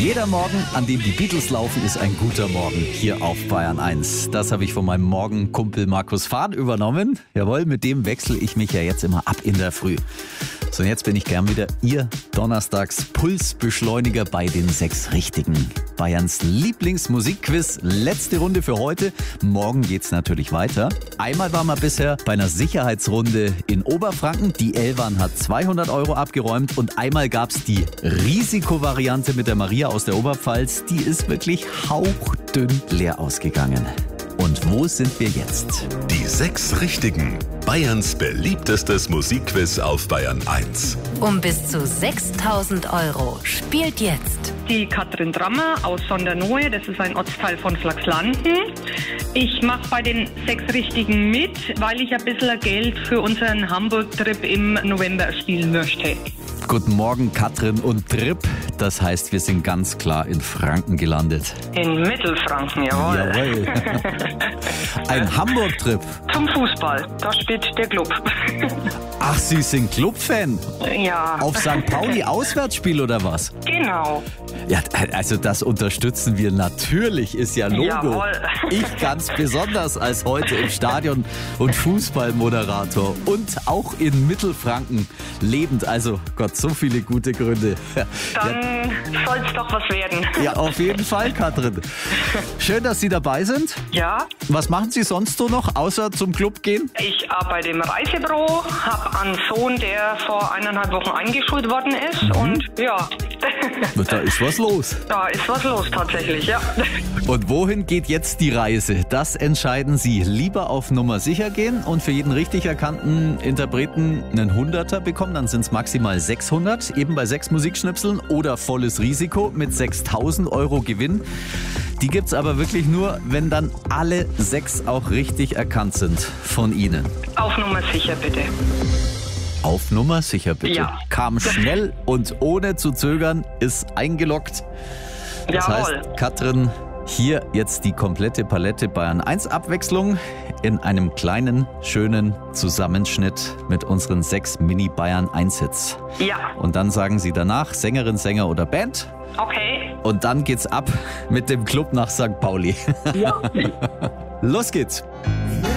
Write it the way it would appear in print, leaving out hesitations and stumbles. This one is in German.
Jeder Morgen, an dem die Beatles laufen, ist ein guter Morgen hier auf Bayern 1. Das habe ich von meinem Morgenkumpel Markus Fahn übernommen. Jawohl, mit dem wechsle ich mich ja jetzt immer ab in der Früh. So, jetzt bin ich gern wieder Ihr Donnerstags-Pulsbeschleuniger bei den 6 Richtigen. Bayerns Lieblingsmusikquiz. Letzte Runde für heute. Morgen geht's natürlich weiter. Einmal waren wir bisher bei einer Sicherheitsrunde in Oberfranken. Die Elvan hat 200 € abgeräumt. Und einmal gab's die Risikovariante mit der Maria aus der Oberpfalz. Die ist wirklich hauchdünn leer ausgegangen. Und wo sind wir jetzt? Die 6 Richtigen. Bayerns beliebtestes Musikquiz auf Bayern 1. Um bis zu 6.000 € spielt jetzt die Katrin Drammer aus Sondernohe, das ist ein Ortsteil von Flachslanden. Ich mache bei den 6 Richtigen mit, weil ich ein bisschen Geld für unseren Hamburg-Trip im November spielen möchte. Guten Morgen, Katrin und Trip. Das heißt, wir sind ganz klar in Franken gelandet. In Mittelfranken, jawohl. Jawohl. Ein Hamburg-Trip. Zum Fußball, da spielt der Club. Ach, Sie sind Club-Fan? Ja. Auf St. Pauli Auswärtsspiel oder was? Genau. Ja, also das unterstützen wir natürlich, ist ja Logo. Jawohl. Ich ganz besonders als heute im Stadion- und Fußballmoderator und auch in Mittelfranken lebend. Also Gott, so viele gute Gründe. Dann soll es doch was werden. Ja, auf jeden Fall, Katrin. Schön, dass Sie dabei sind. Ja. Was machen Sie sonst so noch, außer zum Club gehen? Ich arbeite im Reisebüro, habe einen Sohn, der vor 1,5 Wochen eingeschult worden ist. Und ja. Da ist was los. Da ist was los tatsächlich, ja. Und wohin geht jetzt die Reise? Das entscheiden Sie. Lieber auf Nummer sicher gehen und für jeden richtig erkannten Interpreten einen 100er bekommen, dann sind es maximal 600, eben bei 6 Musikschnipseln, oder volles Risiko mit 6.000 € Gewinn. Die gibt's aber wirklich nur, wenn dann alle 6 auch richtig erkannt sind von Ihnen. Auf Nummer sicher, bitte. Auf Nummer sicher, bitte. Ja. Kam schnell und ohne zu zögern, ist eingeloggt. Das Jawohl. heißt, Katrin, hier jetzt die komplette Palette Bayern 1 Abwechslung in einem kleinen, schönen Zusammenschnitt mit unseren 6 Mini-Bayern 1 Hits. Ja. Und dann sagen Sie danach Sängerin, Sänger oder Band. Okay. Und dann geht's ab mit dem Club nach St. Pauli. Ja. Los geht's.